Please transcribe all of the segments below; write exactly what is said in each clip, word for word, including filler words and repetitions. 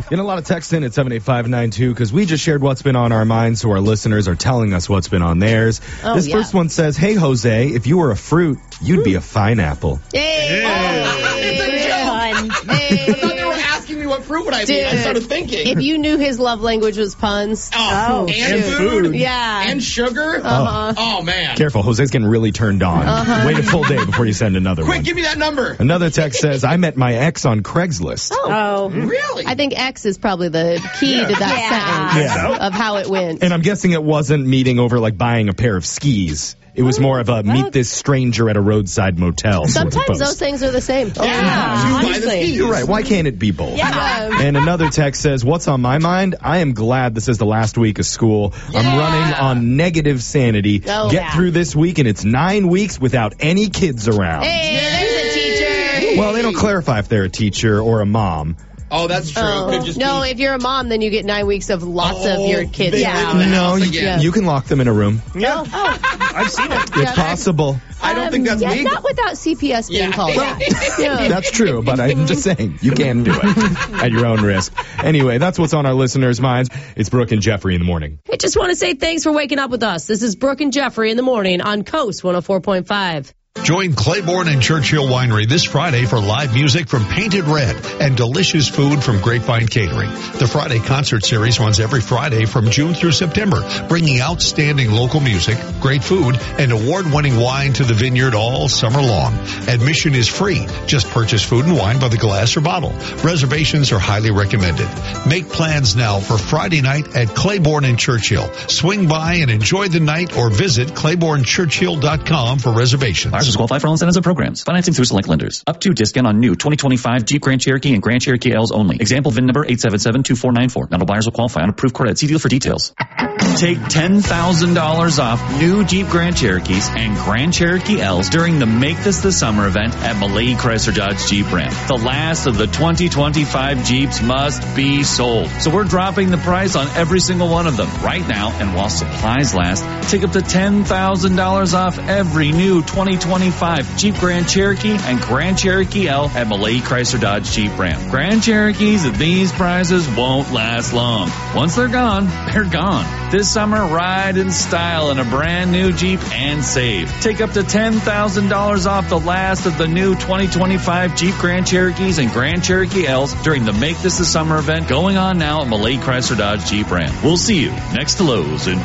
Getting a lot of text in at seven eight five nine two because we just shared what's been on our minds, so our listeners are telling us what's been on theirs. Oh, this yeah. first one says, hey, Jose, if you were a fruit, you'd be a pineapple. Hey. Oh, it's a joke. Hey. I thought they were asking me what fruit would I be. I started thinking. If you knew his love language was puns. Oh, and, and food. food. Yeah. And sugar. Uh-huh. Oh, man. Careful, Jose's getting really turned on. Uh-huh. Wait a full day before you send another Quick, one. give me that number. Another text says, I met my ex on Craigslist. Oh. Really? I think X is probably the key to that Yeah. sentence of how it went. And I'm guessing it wasn't meeting over like buying a pair of skis. It was more of a meet this stranger at a roadside motel. Sometimes sort of post. those things are the same. Yeah. You buy the honestly. skis. You're right. Why can't it be both? Yeah. And another text says, what's on my mind? I am glad this is the last week of school. I'm Yeah. running on negative sanity. Oh, Get yeah. through this week, and it's nine weeks without any kids around. Hey, there's a teacher. Well, they don't clarify if they're a teacher or a mom. Oh, that's true. Oh. Could just No, be... if you're a mom, then you get nine weeks of lots Oh, of your kids they around. live in the No, house you, again. you can lock them in a room. Yeah. I've seen it. It's possible. I don't think that's yeah, legal. not without C P S being Yeah. called. Yeah. That's true, but I'm just saying, you can do it at your own risk. Anyway, that's what's on our listeners' minds. It's Brooke and Jeffrey in the morning. I just want to say thanks for waking up with us. This is Brooke and Jeffrey in the morning on Coast one oh four point five. Join Claiborne and Churchill Winery this Friday for live music from Painted Red and delicious food from Grapevine Catering. The Friday concert series runs every Friday from June through September, bringing outstanding local music, great food, and award-winning wine to the vineyard all summer long. Admission is free. Just purchase food and wine by the glass or bottle. Reservations are highly recommended. Make plans now for Friday night at Claiborne and Churchill. Swing by and enjoy the night or visit claiborne churchill dot com for reservations. Buyers qualify for all incentives and programs. Financing through select lenders. Up to discount on new twenty twenty-five Jeep Grand Cherokee and Grand Cherokee L's only. Example V I N number eight seven seven two four nine four. Not all buyers will qualify on approved credit. See deal for details. Take ten thousand dollars off new Jeep Grand Cherokees and Grand Cherokee L's during the Make This the Summer event at Malady Chrysler Dodge Jeep Ram. The last of the twenty twenty-five Jeeps must be sold. So we're dropping the price on every single one of them right now, and while supplies last, take up to ten thousand dollars off every new twenty twenty-five Jeep Grand Cherokee and Grand Cherokee L at Malady Chrysler Dodge Jeep Ram. Grand Cherokees at these prices won't last long. Once they're gone, they're gone. This summer, ride in style in a brand new Jeep and save. Take up to ten thousand dollars off the last of the new twenty twenty-five Jeep Grand Cherokees and Grand Cherokee L's during the Make This the Summer event going on now at Malady Chrysler Dodge Jeep Ram. We'll see you next to Lowe's in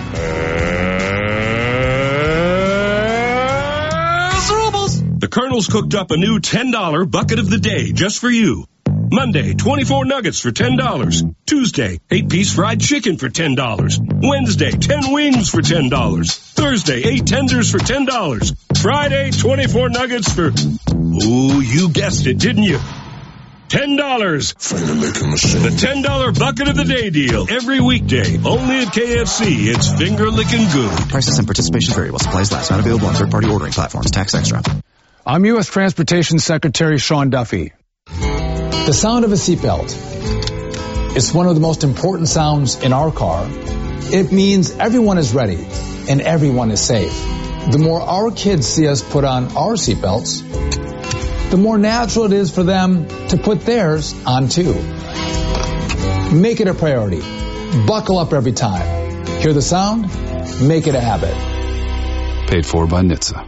The Colonel's cooked up a new ten dollar bucket of the day just for you. Monday, twenty-four nuggets for ten dollars. Tuesday, eight piece fried chicken for ten dollars. Wednesday, ten wings for ten dollars. Thursday, eight tenders for ten dollars. Friday, twenty-four nuggets for, ooh, you guessed it, didn't you? ten dollars. The ten dollar bucket of the day deal. Every weekday. Only at K F C. It's finger licking good. Prices and participation vary while supplies last. Not available on third-party ordering platforms. Tax extra. I'm U S Transportation Secretary Sean Duffy. The sound of a seatbelt. It's one of the most important sounds in our car. It means everyone is ready and everyone is safe. The more our kids see us put on our seatbelts, the more natural it is for them to put theirs on too. Make it a priority. Buckle up every time. Hear the sound? Make it a habit. Paid for by N H T S A.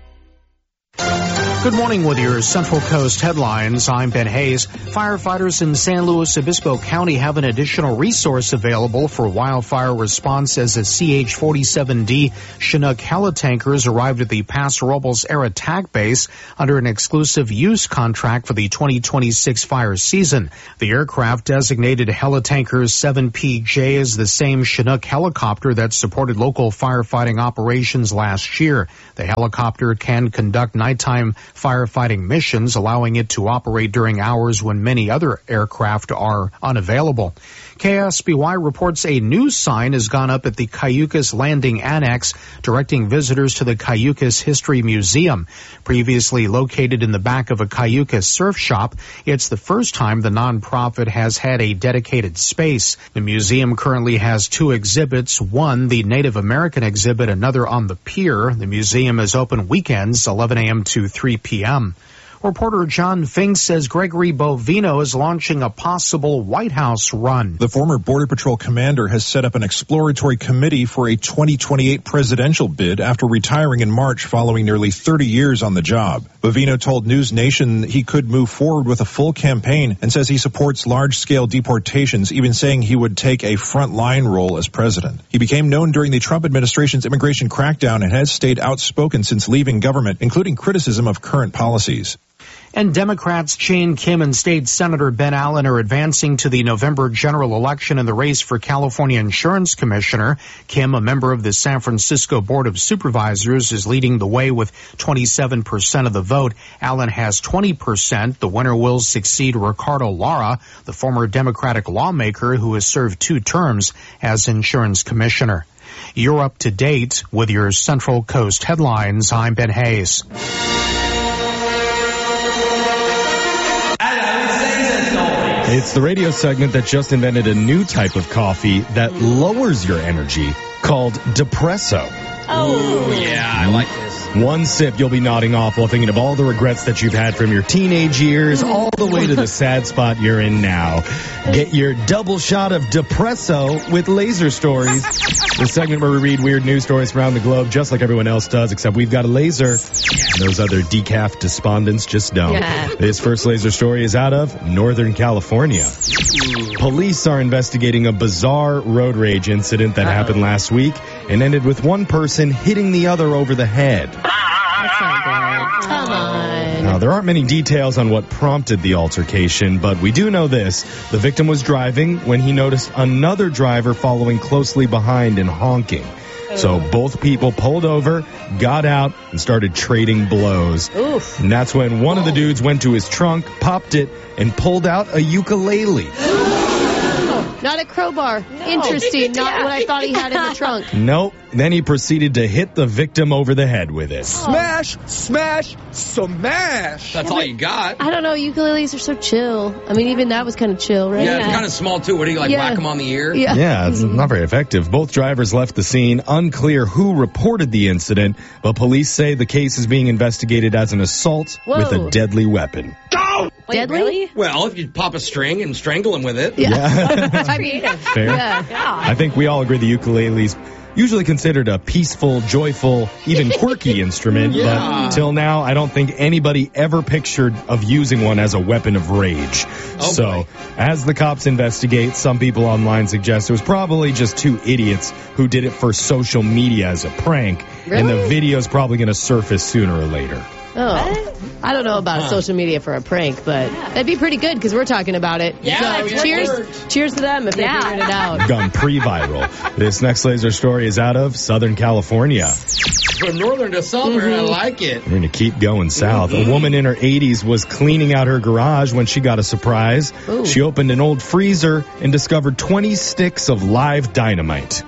Good morning with your Central Coast headlines. I'm Ben Hayes. Firefighters in San Luis Obispo County have an additional resource available for wildfire response as a C H forty-seven D Chinook helitankers arrived at the Paso Robles Air Attack Base under an exclusive use contract for the twenty twenty-six fire season. The aircraft, designated Helitankers seven P J, is the same Chinook helicopter that supported local firefighting operations last year. The helicopter can conduct nighttime firefighting missions, allowing it to operate during hours when many other aircraft are unavailable. K S B Y reports a new sign has gone up at the Cayucas Landing Annex, directing visitors to the Cayucas History Museum. Previously located in the back of a Cayucas surf shop, it's the first time the nonprofit has had a dedicated space. The museum currently has two exhibits, one the Native American exhibit, another on the pier. The museum is open weekends, eleven a.m. to three p.m. Reporter John Fink says Gregory Bovino is launching a possible White House run. The former Border Patrol commander has set up an exploratory committee for a twenty twenty-eight presidential bid after retiring in March following nearly thirty years on the job. Bovino told News Nation he could move forward with a full campaign and says he supports large-scale deportations, even saying he would take a front-line role as president. He became known during the Trump administration's immigration crackdown and has stayed outspoken since leaving government, including criticism of current policies. And Democrats Shane Kim and State Senator Ben Allen are advancing to the November general election in the race for California Insurance Commissioner. Kim, a member of the San Francisco Board of Supervisors, is leading the way with twenty-seven percent of the vote. Allen has twenty percent. The winner will succeed Ricardo Lara, the former Democratic lawmaker who has served two terms as Insurance Commissioner. You're up to date with your Central Coast headlines. I'm Ben Hayes. It's the radio segment that just invented a new type of coffee that lowers your energy called Depresso. Oh, yeah, I like this. One sip, you'll be nodding off while thinking of all the regrets that you've had from your teenage years all the way to the sad spot you're in now. Get your double shot of Depresso with Laser Stories, the segment where we read weird news stories from around the globe just like everyone else does, except we've got a laser. Those other decaf despondents just don't. Yeah. This first laser story is out of Northern California. Police are investigating a bizarre road rage incident that Uh-oh. happened last week and ended with one person hitting the other over the head. That's not good. Come on. Now, there aren't many details on what prompted the altercation, but we do know this. The victim was driving when he noticed another driver following closely behind and honking. So both people pulled over, got out, and started trading blows. Oof. And that's when one of the dudes went to his trunk, popped it, and pulled out a ukulele. Not a crowbar. No. Interesting. Not what I thought he had in the trunk. Nope. Then he proceeded to hit the victim over the head with it. Smash, smash, smash. That's yeah, all you got. I don't know. Ukuleles are so chill. I mean, even that was kind of chill, right? Yeah, it's kind of small, too. What do you, like, yeah. whack them on the ear? Yeah. Yeah, it's not very effective. Both drivers left the scene. Unclear who reported the incident, but police say the case is being investigated as an assault Whoa. with a deadly weapon. Go! Wait, deadly? Really? Well, if you pop a string and strangle him with it. Yeah. yeah. I mean, fair. Yeah. yeah. I think we all agree the ukulele's usually considered a peaceful, joyful, even quirky instrument, yeah. but till now, I don't think anybody ever pictured of using one as a weapon of rage. Oh, so, boy. as the cops investigate, some people online suggest it was probably just two idiots who did it for social media as a prank, Really? and the video's probably going to surface sooner or later. Oh, I don't know about huh. social media for a prank, but that'd be pretty good because we're talking about it. Yeah, so it cheers, worked. cheers to them if Yeah. they figured it out. Gone pre-viral. This next laser story is out of Southern California. From northern to southern, Mm-hmm. I like it. We're going to keep going south. A woman in her eighties was cleaning out her garage when she got a surprise. Ooh. She opened an old freezer and discovered twenty sticks of live dynamite.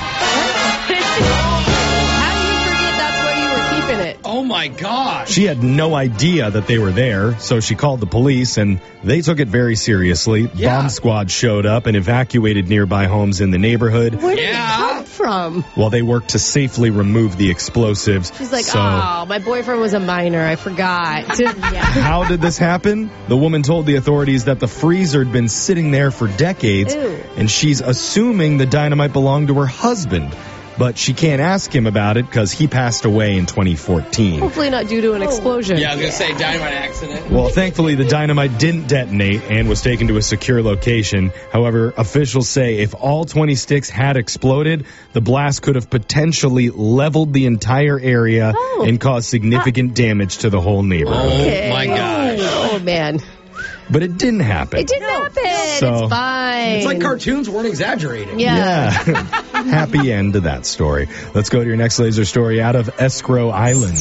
Oh my gosh. She had no idea that they were there, so she called the police, and they took it very seriously. Yeah. Bomb squad showed up and evacuated nearby homes in the neighborhood. Where did Yeah. it come from? While they worked to safely remove the explosives. She's like, so, oh, my boyfriend was a minor. I forgot. yeah. How did this happen? The woman told the authorities that the freezer had been sitting there for decades, Ew. and she's assuming the dynamite belonged to her husband. But she can't ask him about it because he passed away in twenty fourteen. Hopefully not due to an explosion. Yeah, I was going to say dynamite accident. Well, thankfully, the dynamite didn't detonate and was taken to a secure location. However, officials say if all twenty sticks had exploded, the blast could have potentially leveled the entire area Oh. and caused significant damage to the whole neighborhood. Okay. Oh my gosh. Oh, man. But it didn't happen. It didn't happen. So- it's fine. It's like cartoons weren't exaggerating. Yeah. Yeah. Happy end to that story. Let's go to your next laser story out of Escrow Island.